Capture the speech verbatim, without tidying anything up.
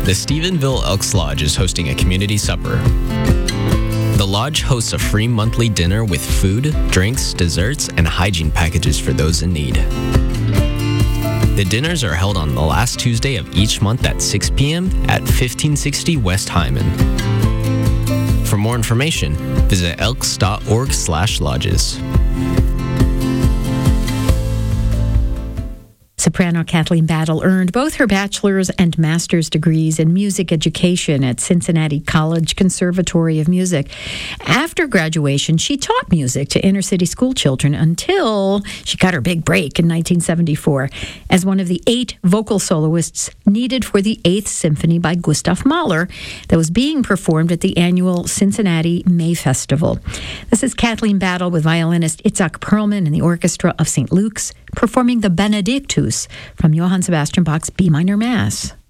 the Stephenville Elks Lodge is hosting a community supper. The lodge hosts a free monthly dinner with food, drinks, desserts, and hygiene packages for those in need. The dinners are held on the last Tuesday of each month at six p.m. at fifteen sixty West Hyman. For more information, visit elks dot org slash lodges. Soprano Kathleen Battle earned both her bachelor's and master's degrees in music education at Cincinnati College Conservatory of Music. After graduation, she taught music to inner-city school children until she got her big break in nineteen seventy-four as one of the eight vocal soloists needed for the Eighth Symphony by Gustav Mahler that was being performed at the annual Cincinnati May Festival. This is Kathleen Battle with violinist Itzhak Perlman and the Orchestra of Saint Luke's performing the Benedictus from Johann Sebastian Bach's B minor Mass.